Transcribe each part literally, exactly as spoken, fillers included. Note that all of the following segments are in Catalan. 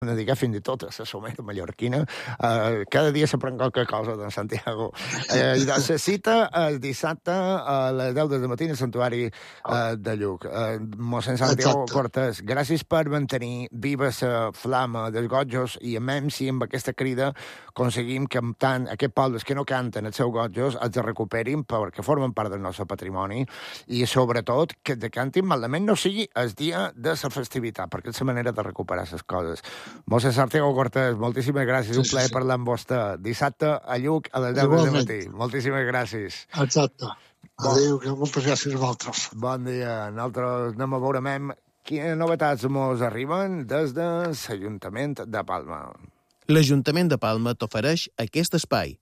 una diga fins i tot a la somera mallorquina. Uh, cada dia s'aprèn qualque cosa d'en Santiago. Uh, I doncs la cita el dissabte a les deu del matí al Santuari uh, de Lluc. Uh, mossèn Santiago Exacte. Cortés, gràcies per mantenir viva la flama dels gotjos i a même si amb aquesta crida aconseguim que amb tant aquests pobles que no canten els seus gotjos els recuperin perquè formen part del nostre patrimoni i sobretot que de cantin malament no sigui el dia de la festivitat, perquè és la manera de recuperar les coses. Mossèn Santiago Cortés, moltíssimes gràcies, Sí, un sí, plaer sí. parlar amb vostè. Dissabte a Lluc a les deu del Igualment. matí. Moltíssimes gràcies. Exacte. Bon. Adéu, que moltes gràcies a vosaltres. Bon dia. Nosaltres anem a veure mem quines novetats mos arriben des de l'Ajuntament de Palma. L'Ajuntament de Palma t'ofereix aquest espai.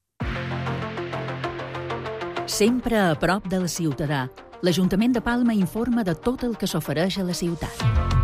Sempre a prop del ciutadà, l'Ajuntament de Palma informa de tot el que s'ofereix a la ciutat.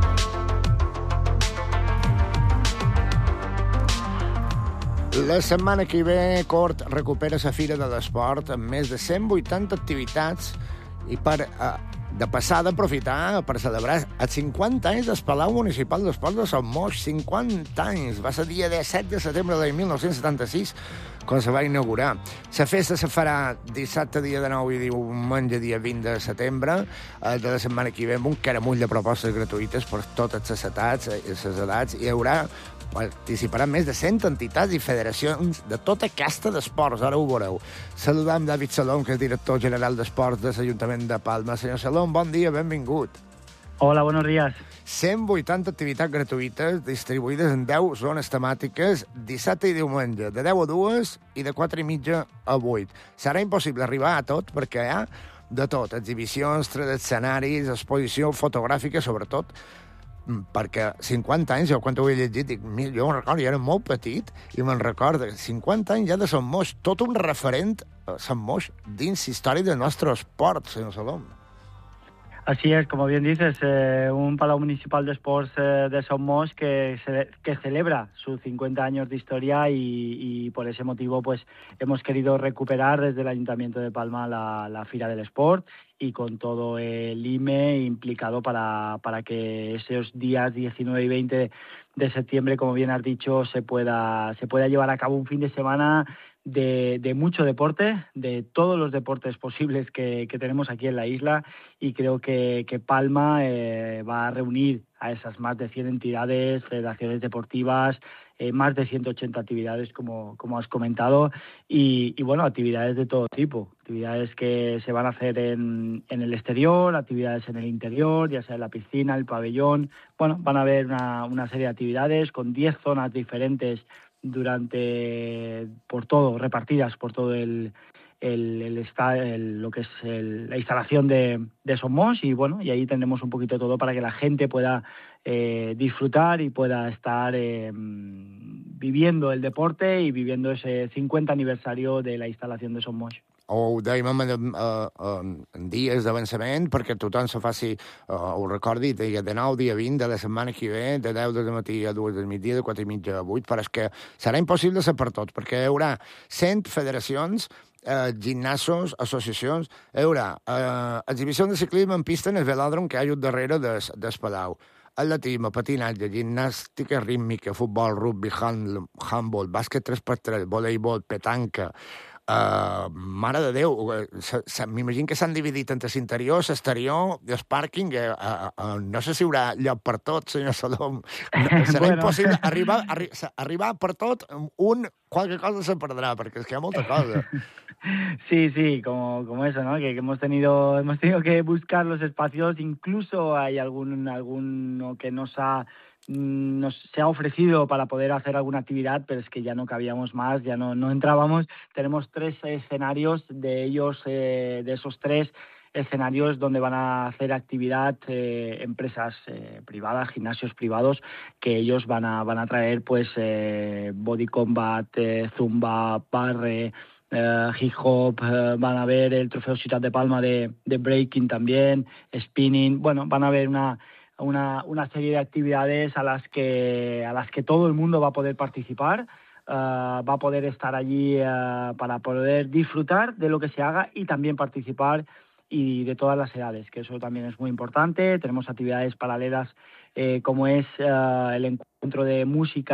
La setmana que ve, Cort recupera la Fira de l'Esport amb més de cent vuitanta activitats i per, eh, de passada, aprofitar per celebrar els cinquanta anys del Palau Municipal d'Esports de Sant Moix. cinquanta anys. Va ser dia disset de setembre de mil nou-cents setanta-sis quan se va inaugurar. La festa se farà dissabte, dia de nou i diumenge, dia vint de setembre eh, de la setmana que ve, amb un caramull de propostes gratuïtes per totes les edats, les edats. Hi haurà participaran més de cent entitats i federacions de tota casta d'esports, ara ho veureu. Saludam David Salom, que és director general d'Esports de l'Ajuntament de Palma. Senyor Salom, bon dia, benvingut. Hola, buenos días. cent vuitanta activitats gratuïtes distribuïdes en deu zones temàtiques, dissabte i diumenge, de deu a dues i de quatre i mitja a vuit. Serà impossible arribar a tot perquè hi ha de tot, exhibicions, tres escenaris, exposició fotogràfica, sobretot, perquè cinquanta anys, jo quan ho he llegit, dic, jo me'n recordo, jo era molt petit, i me'n recordo, cinquanta anys ja de Sant Moix, tot un referent a Sant Moix dins història del nostre esport, senyor Salom. Así es, como bien dices, eh, un Palau Municipal de Sports eh, de Son Moix que, se, que celebra sus cincuenta años de historia y, y por ese motivo pues hemos querido recuperar desde el Ayuntamiento de Palma la, la Fira del Sport y con todo el I M E implicado para, para que esos días diecinueve y veinte de septiembre, como bien has dicho, se pueda, se pueda llevar a cabo un fin de semana de, de mucho deporte, de todos los deportes posibles que, que tenemos aquí en la isla, y creo que, que Palma eh, va a reunir a esas más de cien entidades, federaciones deportivas, eh, más de ciento ochenta actividades, como, como has comentado, y, y bueno, actividades de todo tipo, actividades que se van a hacer en, en el exterior, actividades en el interior, ya sea en la piscina, el pabellón. Bueno, van a haber una, una serie de actividades con diez zonas diferentes durante, por todo, repartidas por todo el, el, el, esta, el lo que es el, la instalación de, de Son Moix, y bueno, y ahí tendremos un poquito todo para que la gente pueda eh, disfrutar y pueda estar eh, viviendo el deporte y viviendo ese cincuenta aniversario de la instalación de Son Moix. O ho dèiem en, en, en dies d'avançament perquè tothom se faci, uh, ho recordi, dia de nou, dia vint de la setmana que ve, de deu del matí a dues del migdia, de quatre i mitja a vuit, però és que serà impossible ser per tot, perquè hi haurà cent federacions, eh, gimnasos, associacions, hi haurà eh, exhibicions de ciclisme en pista en el velòdrom que hi ha just darrere del, del Palau, atletisme, patinatge, gimnàstica rítmica, futbol, rugby, handball, bàsquet tres per tres, voleibol, petanca. Uh, mare de Déu, m'imagino que s'han dividit entre l'interior, l'exterior i el pàrquing. Uh, uh, uh, no sé si hi haurà lloc per tot, senyor Salom. No, serà bueno. impossible arribar, arri arribar per tot. Un, qualque cosa se perdrà, perquè és que hi ha molta cosa. Sí, sí, como, como eso, ¿no? Que, que hemos tenido hemos tenido que buscar los espacios, incluso hay algún alguno que nos ha nos se ha ofrecido para poder hacer alguna actividad, pero es que ya no cabíamos más, ya no, no entrábamos. Tenemos tres escenarios, de ellos, eh, de esos tres escenarios donde van a hacer actividad eh, empresas eh, privadas, gimnasios privados, que ellos van a van a traer pues eh, body combat, eh, zumba, barre, Uh, hip hop, uh, van a ver el trofeo Ciutat de Palma de, de breaking también, spinning. Bueno, van a ver una, una, una serie de actividades a las que a las que todo el mundo va a poder participar, uh, va a poder estar allí uh, para poder disfrutar de lo que se haga y también participar, y de todas las edades, que eso también es muy importante. Tenemos actividades paralelas eh, como es uh, el encuentro de música